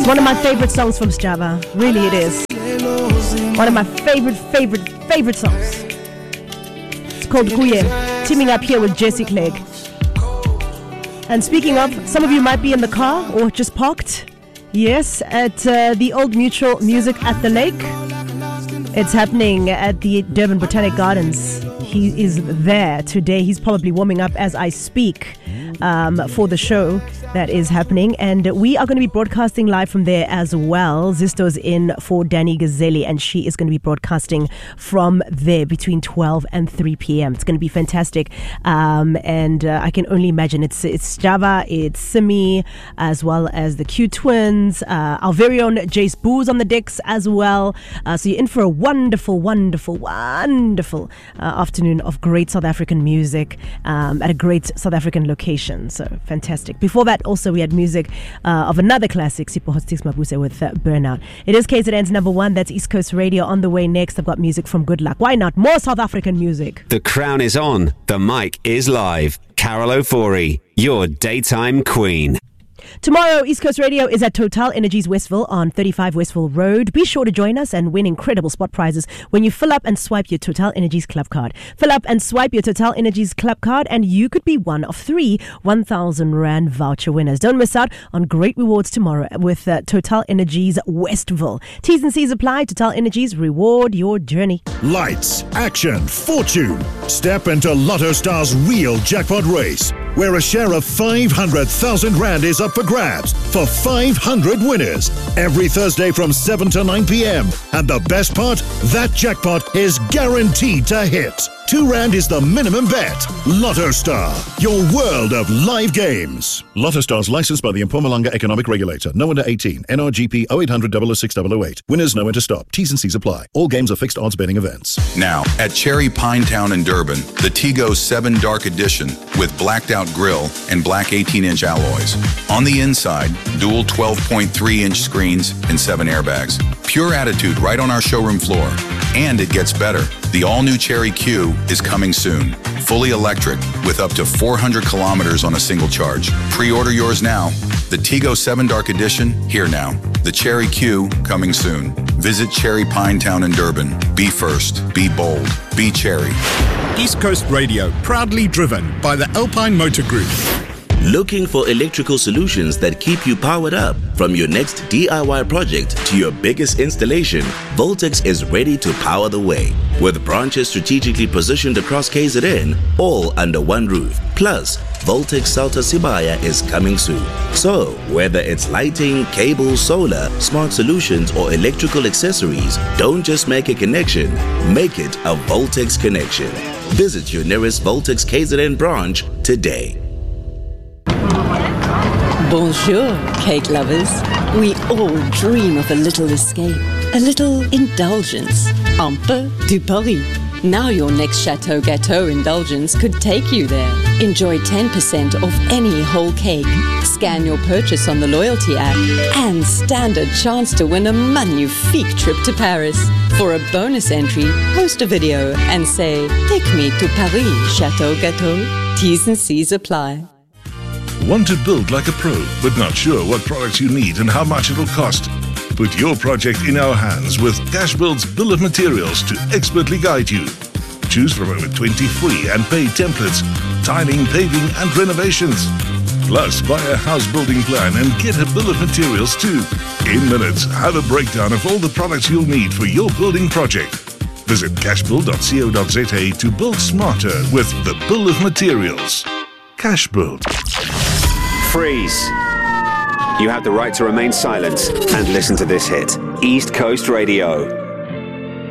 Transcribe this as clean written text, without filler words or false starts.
One of my favorite songs from Sjava. Really it is. One of my favorite songs. It's called Kuye, teaming up here with Jesse Clegg. And speaking of, some of you might be in the car or just parked. Yes, at the Old Mutual Music at the Lake. It's happening at the Durban Botanic Gardens. He is there today. He's probably warming up as I speak for the show that is happening. And we are going to be broadcasting live from there as well. Zisto's in for Danny Gazzelli, and she is going to be broadcasting from there between 12 and 3 p.m. It's going to be fantastic. And I can only imagine it's Sjava, it's Simi, as well as the Q Twins, our very own Jace Booz on the decks as well. So you're in for a wonderful afternoon of great South African music at a great South African location. So fantastic. Before that, also we had music of another classic, Sipho Hotstix Mabuse with Burnout. It is KZN's number one. That's East Coast Radio. On the way next, I've got music from Good Luck. Why not? More South African music. The crown is on. The mic is live. Carol Ofori, your daytime queen. Tomorrow, East Coast Radio is at Total Energies Westville on 35 Westville Road. Be sure to join us and win incredible spot prizes when you fill up and swipe your Total Energies Club card. Fill up and swipe your Total Energies Club card and you could be one of 3 1,000 Rand voucher winners. Don't miss out on great rewards tomorrow with Total Energies Westville. T's and C's apply. Total Energies, reward your journey. Lights, action, fortune. Step into Lotto Star's real jackpot race, where a share of 500,000 Rand is up for grabs for 500 winners every Thursday from 7 to 9 p.m. And the best part, that jackpot is guaranteed to hit. 2 Rand is the minimum bet. Lotto Star, your world of live games. Lotto Star's licensed by the Mpumalanga Economic Regulator. No under 18. NRGP 0800 006 008. Winners know when to stop. T's and C's apply. All games are fixed odds betting events. Now, at Cherry Pine Town in Durban, the Tigo 7 Dark Edition with blacked out grille and black 18-inch alloys. On the inside, dual 12.3-inch screens and 7 airbags. Pure attitude right on our showroom floor. And it gets better. The all-new Cherry Q is coming soon. Fully electric with up to 400 kilometers on a single charge. Pre-order yours now. The Tigo 7 Dark Edition, here now. The Cherry Q, coming soon. Visit Cherry Pine Town in Durban. Be first. Be bold. Be Cherry. East Coast Radio, proudly driven by the Alpine Motor Group. Looking for electrical solutions that keep you powered up? From your next DIY project to your biggest installation, Voltex is ready to power the way. With branches strategically positioned across KZN, all under one roof. Plus, Voltex Salta Sibaya is coming soon. So, whether it's lighting, cable, solar, smart solutions, or electrical accessories, don't just make a connection, make it a Voltex connection. Visit your nearest Voltex KZN branch today. Bonjour, cake lovers. We all dream of a little escape, a little indulgence. Un peu du Paris. Now your next Chateau Gâteau indulgence could take you there. Enjoy 10% off any whole cake. Scan your purchase on the loyalty app and stand a chance to win a magnifique trip to Paris. For a bonus entry, post a video and say, "Take me to Paris, Chateau Gâteau." T's and C's apply. Want to build like a pro, but not sure what products you need and how much it'll cost? Put your project in our hands with Cashbuild's Bill of Materials to expertly guide you. Choose from over 20 free and paid templates, tiling, paving and renovations. Plus, buy a house building plan and get a Bill of Materials too. In minutes, have a breakdown of all the products you'll need for your building project. Visit cashbuild.co.za to build smarter with the Bill of Materials. Cashbuild. Freeze. You have the right to remain silent and listen to this hit. East Coast Radio.